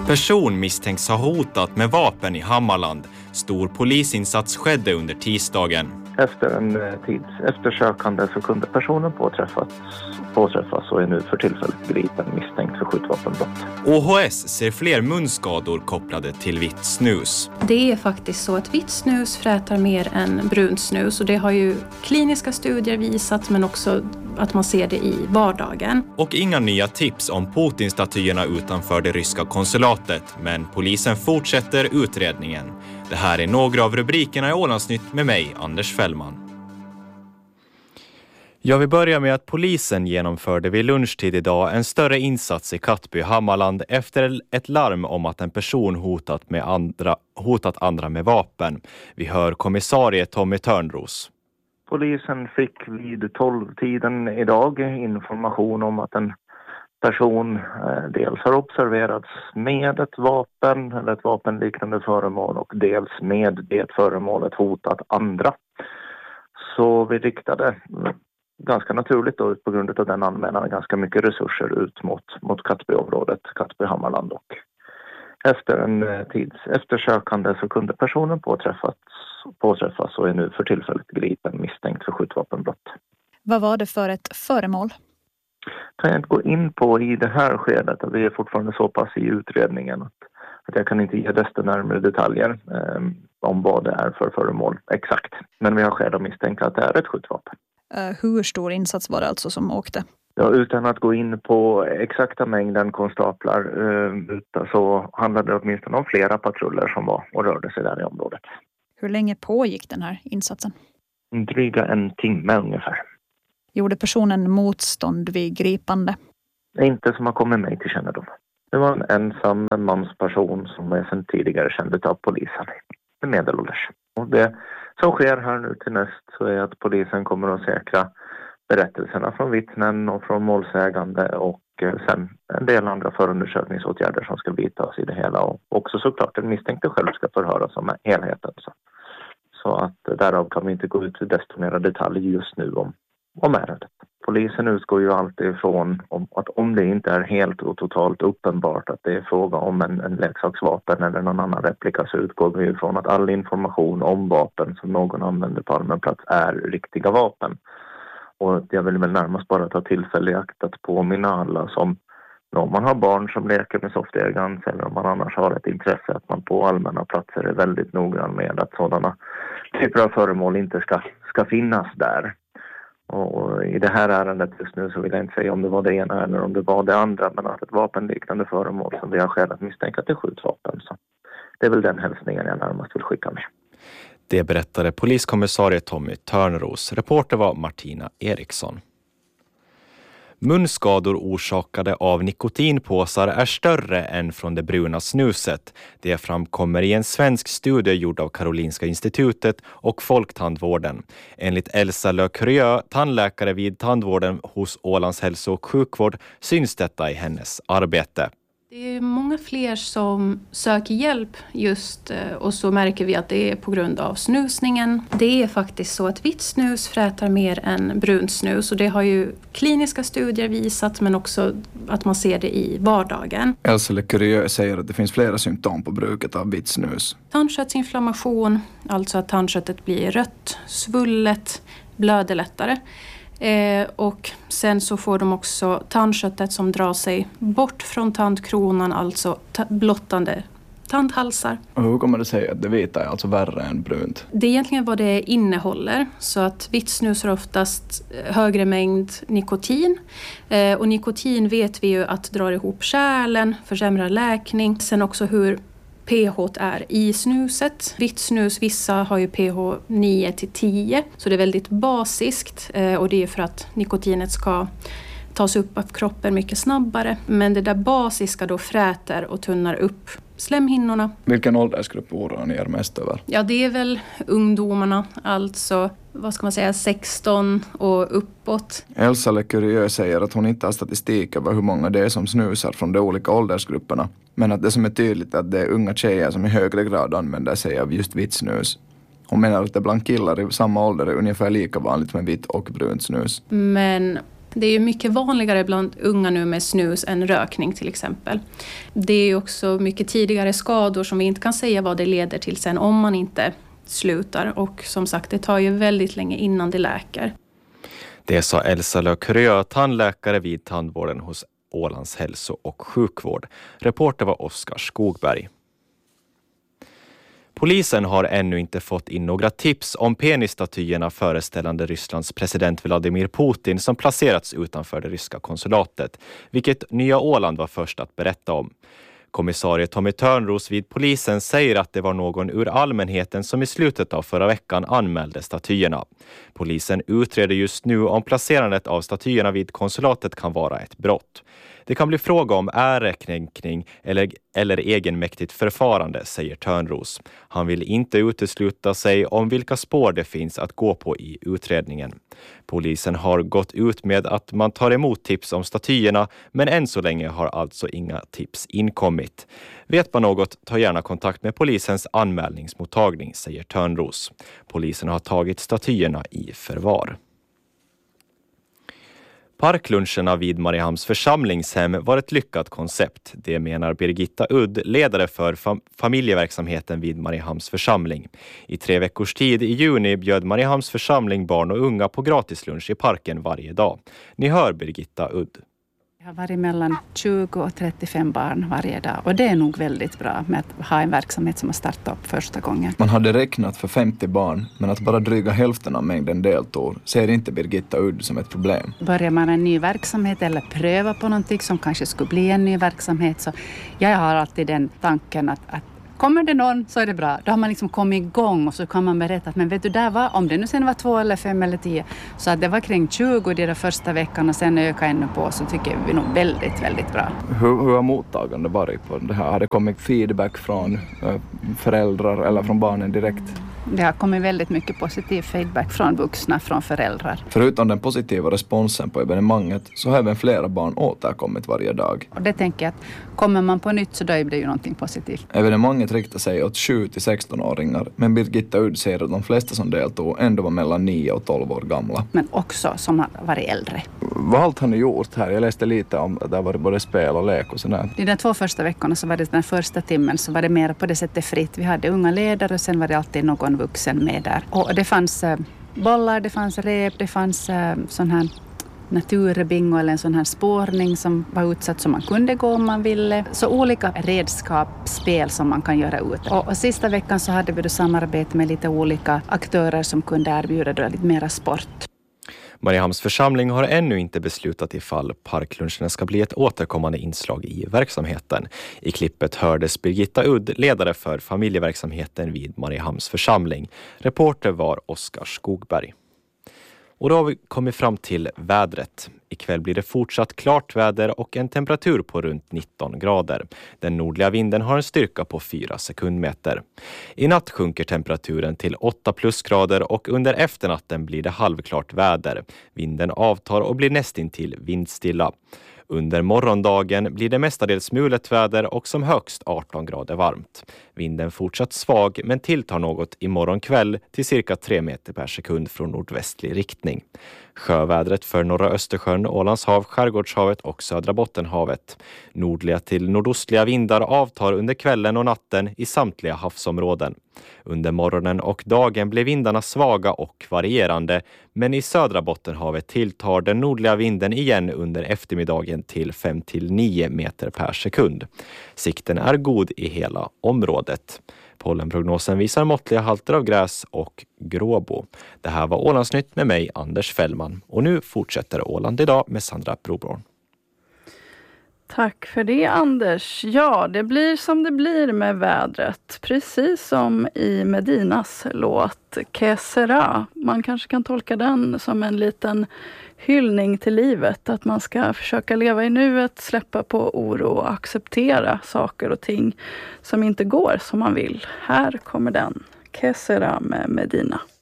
Person misstänks ha hotat med vapen i Hammarland. Stor polisinsats skedde under tisdagen. Efter en tids eftersökande så kunde personen påträffas och är nu för tillfället gripen misstänkt för skjutvapenbrott. OHS ser fler munskador kopplade till vitt snus. Det är faktiskt så att vitt snus frätar mer än brunt snus och det har ju kliniska studier visat men också att man ser det i vardagen. Och inga nya tips om Putin-statyerna utanför det ryska konsulatet, men polisen fortsätter utredningen. Det här är några av rubrikerna i Ålandsnytt med mig, Anders Fällman. Jag vill börja med att polisen genomförde vid lunchtid idag en större insats i Kattby, Hammarland efter ett larm om att en person hotat andra med vapen. Vi hör kommissarie Tommy Törnros. Polisen fick vid 12-tiden idag information om att en person dels har observerats med ett vapen eller ett vapenliknande föremål och dels med det föremålet hotat andra. Så vi riktade ganska naturligt då, på grund av den anmälan ganska mycket resurser ut mot Kattbyområdet, Kattby, Hammarland, och efter en tids eftersökande så kunde personen påträffas och är nu för tillfället gripen misstänkt för skjutvapenbrott. Vad var det för ett föremål? Kan jag inte gå in på i det här skedet, att vi är fortfarande så pass i utredningen att jag kan inte ge desto närmare detaljer om vad det är för föremål exakt. Men vi har skäl att misstänka att det är ett skjutvapen. Hur stor insats var det alltså som åkte? Ja, utan att gå in på exakta mängden konstaplar så handlade det åtminstone om flera patruller som var och rörde sig där i området. Hur länge pågick den här insatsen? Dryga en timme ungefär. Gjorde personen motstånd vid gripande? Inte som har kommit mig till kännedom. Det var en ensam mansperson som jag sedan tidigare kände av polisen. En medelålders. Och det som sker här nu till näst så är att polisen kommer att säkra berättelserna från vittnen och från målsägande och sen en del andra förundersökningsåtgärder som ska vidtas i det hela. Och också såklart den misstänkte själv ska förhöras om helheten. Så att därav kan vi inte gå ut i desto mer detalj just nu om ärendet. Polisen utgår ju alltid ifrån att om det inte är helt och totalt uppenbart att det är fråga om en leksaksvapen eller någon annan replika, så utgår vi ifrån att all information om vapen som någon använder på allmän plats är riktiga vapen. Och jag vill väl närmast bara ta tillfälle i akt att påminna alla som om man har barn som leker med soft airguns eller om man annars har ett intresse att man på allmänna platser är väldigt noggrann med att sådana typer av föremål inte ska finnas där. Och i det här ärendet just nu så vill jag inte säga om det var det ena eller om det var det andra, men att ett vapenliknande föremål som vi har skäl att misstänka att det är skjutvapen. Så det är väl den hälsningen jag närmast vill skicka med. Det berättade poliskommissarie Tommy Törnros. Reporter var Martina Eriksson. Munskador orsakade av nikotinpåsar är större än från det bruna snuset. Det framkommer i en svensk studie gjord av Karolinska institutet och Folktandvården. Enligt Elsa Lökriö, tandläkare vid tandvården hos Ålands hälso- och sjukvård, syns detta i hennes arbete. Det är många fler som söker hjälp just och så märker vi att det är på grund av snusningen. Det är faktiskt så att vitt snus frätar mer än brunt snus och det har ju kliniska studier visat men också att man ser det i vardagen. Elsa Lökriö säger att det finns flera symptom på bruket av vitt snus. Tandköttsinflammation, alltså att tandköttet blir rött, svullet, blöder lättare. Och sen så får de också tandköttet som drar sig bort från tandkronan, alltså blottande tandhalsar. Och hur kommer det sig att det vita är alltså värre än brunt? Det är egentligen vad det innehåller, så att vitt snus har oftast högre mängd nikotin. Och nikotin vet vi ju att drar ihop kärlen, försämrar läkning. Sen också hur pH är i snuset. Vitt snus, vissa har ju pH 9-10, så det är väldigt basiskt och det är för att nikotinet ska tas upp av kroppen mycket snabbare. Men det där basiska då fräter och tunnar upp slemhinnorna. Vilken åldersgrupp oroar ni er mest över? Ja, det är väl ungdomarna, alltså 16 och uppåt. Elsa Lökriö säger att hon inte har statistik över hur många det är som snusar från de olika åldersgrupperna. Men att det som är tydligt är att det är unga tjejer som i högre grad använder sig av just vitt snus. Hon menar att det bland killar i samma ålder är ungefär lika vanligt med vitt och brunt snus. Men Det är ju mycket vanligare bland unga nu med snus än rökning till exempel. Det är också mycket tidigare skador som vi inte kan säga vad det leder till sen om man inte slutar. Och som sagt, det tar ju väldigt länge innan det läker. Det sa Elsa Lökörö, tandläkare vid tandvården hos Ålands hälso- och sjukvård. Reporter var Oskar Skogberg. Polisen har ännu inte fått in några tips om penisstatyerna föreställande Rysslands president Vladimir Putin som placerats utanför det ryska konsulatet, vilket Nya Åland var först att berätta om. Kommissarie Tommy Törnros vid polisen säger att det var någon ur allmänheten som i slutet av förra veckan anmälde statyerna. Polisen utreder just nu om placerandet av statyerna vid konsulatet kan vara ett brott. Det kan bli fråga om ärekränkning eller egenmäktigt förfarande, säger Törnros. Han vill inte utesluta sig om vilka spår det finns att gå på i utredningen. Polisen har gått ut med att man tar emot tips om statyerna, men än så länge har alltså inga tips inkommit. Vet man något, ta gärna kontakt med polisens anmälningsmottagning, säger Törnros. Polisen har tagit statyerna i förvar. Parkluncherna vid Mariehamns församlingshem var ett lyckat koncept. Det menar Birgitta Udd, ledare för familjeverksamheten vid Mariehamns församling. I 3 veckors tid i juni bjöd Mariehamns församling barn och unga på gratislunch i parken varje dag. Ni hör Birgitta Udd. Det har varit mellan 20 och 35 barn varje dag och det är nog väldigt bra med att ha en verksamhet som har startat upp första gången. Man hade räknat för 50 barn, men att bara dryga hälften av mängden deltog ser inte Birgitta Udd som ett problem. Börjar man en ny verksamhet eller pröva på någonting som kanske skulle bli en ny verksamhet, så jag har alltid den tanken att kommer det någon så är det bra. Då har man liksom kommit igång och så kan man berätta att men vet du, där var, om det nu sen var 2 eller 5 eller 10, så att det var kring 20 de första veckan och sen öka ännu på, så tycker vi nog väldigt, väldigt bra. Hur har mottagande varit på det här? Har det kommit feedback från föräldrar eller från barnen direkt? Det har kommit väldigt mycket positiv feedback från vuxna, från föräldrar. Förutom den positiva responsen på evenemanget så har även flera barn återkommit varje dag. Och det tänker jag att kommer man på nytt så då är det ju någonting positivt. Evenemanget riktar sig åt 7-16-åringar, men Birgitta Udd säger att de flesta som deltog ändå var mellan 9 och 12 år gamla. Men också som har varit äldre. Vad allt har ni gjort här? Jag läste lite om att det har varit både spel och lek och sådär. I de 2 första veckorna så var det den första timmen så var det mer på det sättet fritt. Vi hade unga ledare och sen var det alltid någon vuxen med där. Och det fanns bollar, det fanns rep, det fanns sån här naturbingo eller en sån här spårning som var utsatt som man kunde gå om man ville. Så olika redskapsspel som man kan göra ut. Och sista veckan så hade vi då samarbete med lite olika aktörer som kunde erbjuda då lite mera sport. Mariehamns församling har ännu inte beslutat ifall parkluncherna ska bli ett återkommande inslag i verksamheten. I klippet hördes Birgitta Udd, ledare för familjeverksamheten vid Mariehamns församling. Reporter var Oskar Skogberg. Och då har vi kommit fram till vädret. Ikväll blir det fortsatt klart väder och en temperatur på runt 19 grader. Den nordliga vinden har en styrka på 4 sekundmeter. I natt sjunker temperaturen till 8 plusgrader och under efternatten blir det halvklart väder. Vinden avtar och blir nästintill vindstilla. Under morgondagen blir det mestadels mulet väder och som högst 18 grader varmt. Vinden fortsatt svag men tilltar något imorgon kväll till cirka 3 meter per sekund från nordvästlig riktning. Sjövädret för norra Östersjön, Ålands hav, Skärgårdshavet och södra Bottenhavet. Nordliga till nordostliga vindar avtar under kvällen och natten i samtliga havsområden. Under morgonen och dagen blir vindarna svaga och varierande, men i södra Bottenhavet tilltar den nordliga vinden igen under eftermiddagen till 5-9 meter per sekund. Sikten är god i hela området. Pollenprognosen visar måttliga halter av gräs och gråbo. Det här var Ålandsnytt med mig, Anders Fällman. Och nu fortsätter Åland idag med Sandra Broborn. Tack för det, Anders. Ja, det blir som det blir med vädret. Precis som i Medinas låt Que sera. Man kanske kan tolka den som en liten hyllning till livet. Att man ska försöka leva i nuet, släppa på oro och acceptera saker och ting som inte går som man vill. Här kommer den. Que sera med Medina.